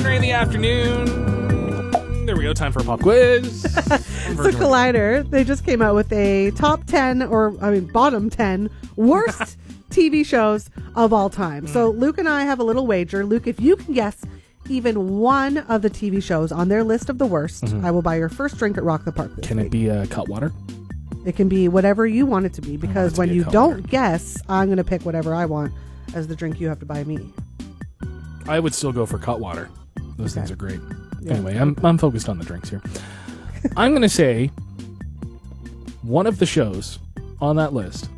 Ray in the afternoon. There we go. Time for a pop quiz. So Collider, they just came out with a top 10, bottom 10 worst TV shows of all time. So Luke and I have a little wager. Luke, if you can guess even one of the TV shows on their list of the worst, I will buy your first drink at Rock the Park. Can it be Cutwater? It can be whatever you want it to be, because when you don't guess, I'm going to pick whatever I want as the drink you have to buy me. I would still go for Cutwater. Those things are great. Yeah. Anyway, I'm focused on the drinks here. I'm going to say one of the shows on that list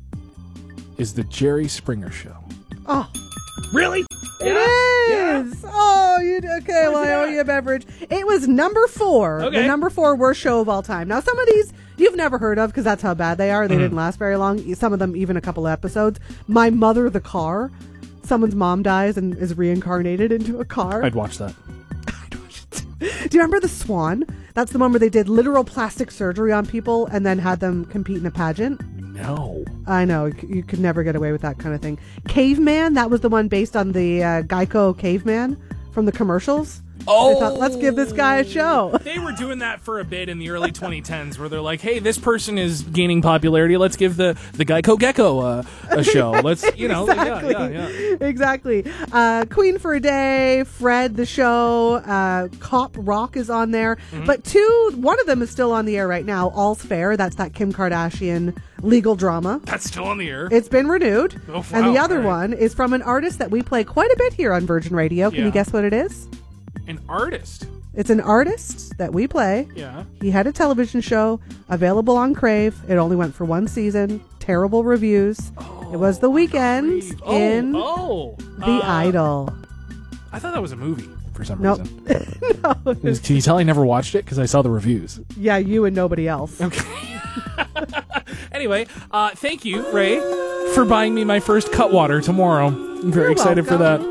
is the Jerry Springer Show. Oh, really? It is. Yeah. Oh, okay. Well, I owe you a beverage. It was number 4, the number 4 worst show of all time. Now, some of these you've never heard of because that's how bad they are. They didn't last very long. Some of them even a couple episodes. My Mother the Car. Someone's mom dies and is reincarnated into a car. I'd watch that. Do you remember The Swan? That's the one where they did literal plastic surgery on people and then had them compete in a pageant. No. I know. You could never get away with that kind of thing. Caveman, that was the one based on the Geico Caveman from the commercials. Oh, I thought, let's give this guy a show. They were doing that for a bit in the early 2010s where they're like, hey, this person is gaining popularity. Let's give the Geico Gecko a show. Let's, Exactly. Yeah. Exactly. Queen for a Day, Fred the Show, Cop Rock is on there. But one of them is still on the air right now, All's Fair. That's that Kim Kardashian legal drama. That's still on the air. It's been renewed. Oh, wow. And the other one is from an artist that we play quite a bit here on Virgin Radio. Can you guess what it is? An artist? It's an artist that we play. Yeah. He had a television show available on Crave. It only went for 1 season. Terrible reviews. It was The Weeknd in The Idol. I thought that was a movie for some reason. No. Can you tell I never watched it? Because I saw the reviews. Yeah, you and nobody else. Okay. Anyway, thank you, Ray, for buying me my first Cutwater tomorrow. I'm very excited for that.